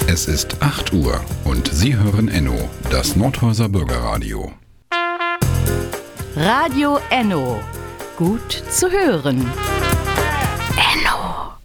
Es ist 8 Uhr und Sie hören Enno, das Nordhäuser Bürgerradio. Radio Enno. Gut zu hören. Enno.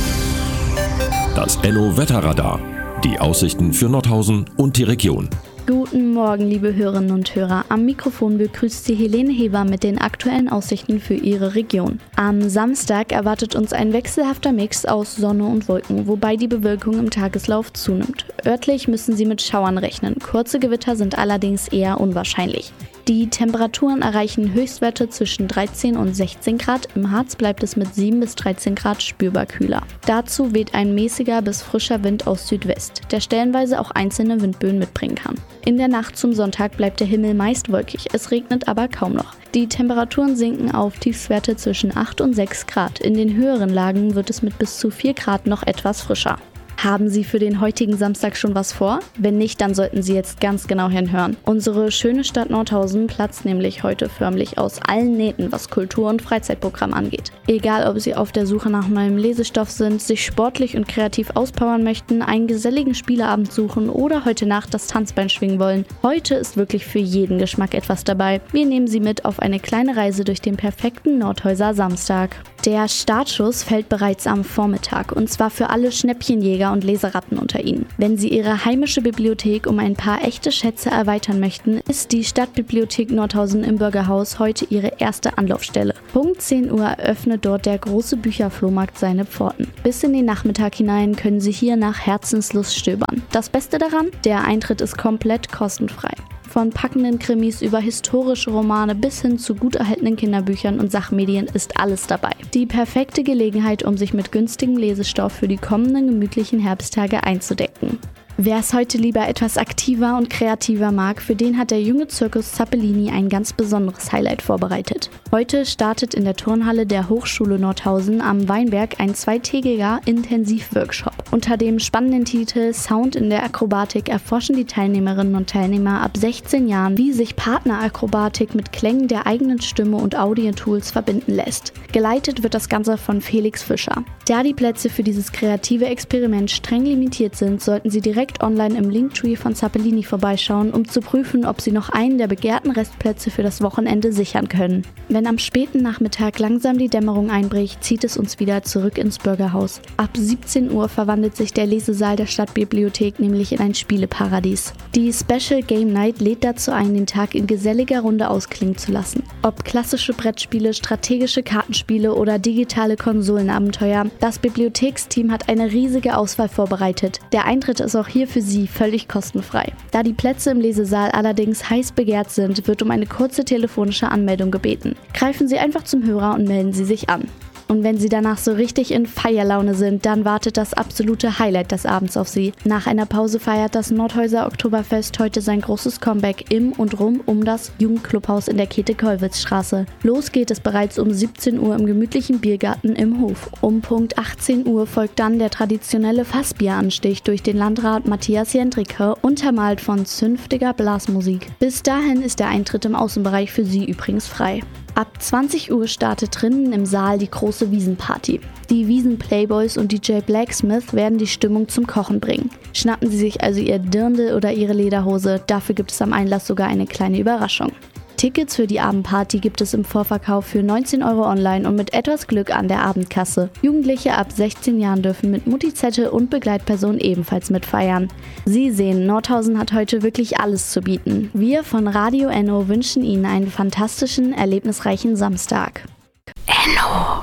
Das Enno-Wetterradar. Die Aussichten für Nordhausen und die Region. Guten Morgen, liebe Hörerinnen und Hörer. Am Mikrofon begrüßt Sie Helene Heber mit den aktuellen Aussichten für Ihre Region. Am Samstag erwartet uns ein wechselhafter Mix aus Sonne und Wolken, wobei die Bewölkung im Tageslauf zunimmt. Örtlich müssen Sie mit Schauern rechnen. Kurze Gewitter sind allerdings eher unwahrscheinlich. Die Temperaturen erreichen Höchstwerte zwischen 13 und 16 Grad. Im Harz bleibt es mit 7 bis 13 Grad spürbar kühler. Dazu weht ein mäßiger bis frischer Wind aus Südwest, der stellenweise auch einzelne Windböen mitbringen kann. In der Nacht zum Sonntag bleibt der Himmel meist wolkig, es regnet aber kaum noch. Die Temperaturen sinken auf Tiefstwerte zwischen 8 und 6 Grad. In den höheren Lagen wird es mit bis zu 4 Grad noch etwas frischer. Haben Sie für den heutigen Samstag schon was vor? Wenn nicht, dann sollten Sie jetzt ganz genau hinhören. Unsere schöne Stadt Nordhausen platzt nämlich heute förmlich aus allen Nähten, was Kultur- und Freizeitprogramm angeht. Egal, ob Sie auf der Suche nach neuem Lesestoff sind, sich sportlich und kreativ auspowern möchten, einen geselligen Spieleabend suchen oder heute Nacht das Tanzbein schwingen wollen, heute ist wirklich für jeden Geschmack etwas dabei. Wir nehmen Sie mit auf eine kleine Reise durch den perfekten Nordhäuser Samstag. Der Startschuss fällt bereits am Vormittag und zwar für alle Schnäppchenjäger und Leseratten unter Ihnen. Wenn Sie Ihre heimische Bibliothek um ein paar echte Schätze erweitern möchten, ist die Stadtbibliothek Nordhausen im Bürgerhaus heute Ihre erste Anlaufstelle. Punkt 10 Uhr eröffnet dort der große Bücherflohmarkt seine Pforten. Bis in den Nachmittag hinein können Sie hier nach Herzenslust stöbern. Das Beste daran? Der Eintritt ist komplett kostenfrei. Von packenden Krimis über historische Romane bis hin zu gut erhaltenen Kinderbüchern und Sachmedien ist alles dabei. Die perfekte Gelegenheit, um sich mit günstigem Lesestoff für die kommenden gemütlichen Herbsttage einzudecken. Wer es heute lieber etwas aktiver und kreativer mag, für den hat der junge Zirkus Zappellini ein ganz besonderes Highlight vorbereitet. Heute startet in der Turnhalle der Hochschule Nordhausen am Weinberg ein zweitägiger Intensivworkshop. Unter dem spannenden Titel Sound in der Akrobatik erforschen die Teilnehmerinnen und Teilnehmer ab 16 Jahren, wie sich Partnerakrobatik mit Klängen der eigenen Stimme und Audio-Tools verbinden lässt. Geleitet wird das Ganze von Felix Fischer. Da die Plätze für dieses kreative Experiment streng limitiert sind, sollten Sie direkt online im Linktree von Zappellini vorbeischauen, um zu prüfen, ob Sie noch einen der begehrten Restplätze für das Wochenende sichern können. Wenn am späten Nachmittag langsam die Dämmerung einbricht, zieht es uns wieder zurück ins Bürgerhaus. Ab 17 Uhr verwandelt sich der Lesesaal der Stadtbibliothek nämlich in ein Spieleparadies. Die Special Game Night lädt dazu ein, den Tag in geselliger Runde ausklingen zu lassen. Ob klassische Brettspiele, strategische Kartenspiele oder digitale Konsolenabenteuer, das Bibliotheksteam hat eine riesige Auswahl vorbereitet. Der Eintritt ist auch hier für Sie völlig kostenfrei. Da die Plätze im Lesesaal allerdings heiß begehrt sind, wird um eine kurze telefonische Anmeldung gebeten. Greifen Sie einfach zum Hörer und melden Sie sich an. Und wenn Sie danach so richtig in Feierlaune sind, dann wartet das absolute Highlight des Abends auf Sie. Nach einer Pause feiert das Nordhäuser Oktoberfest heute sein großes Comeback im und rum um das Jugendclubhaus in der Käthe-Kollwitz-Straße. Los geht es bereits um 17 Uhr im gemütlichen Biergarten im Hof. Um Punkt 18 Uhr folgt dann der traditionelle Fassbieranstich durch den Landrat Matthias Jendricke, untermalt von zünftiger Blasmusik. Bis dahin ist der Eintritt im Außenbereich für Sie übrigens frei. Ab 20 Uhr startet drinnen im Saal die große Wiesenparty. Die Wiesen-Playboys und DJ Blacksmith werden die Stimmung zum Kochen bringen. Schnappen Sie sich also Ihr Dirndl oder Ihre Lederhose, dafür gibt es am Einlass sogar eine kleine Überraschung. Tickets für die Abendparty gibt es im Vorverkauf für 19 € online und mit etwas Glück an der Abendkasse. Jugendliche ab 16 Jahren dürfen mit Mutti-Zettel und Begleitperson ebenfalls mitfeiern. Sie sehen, Nordhausen hat heute wirklich alles zu bieten. Wir von Radio Enno wünschen Ihnen einen fantastischen, erlebnisreichen Samstag. Enno.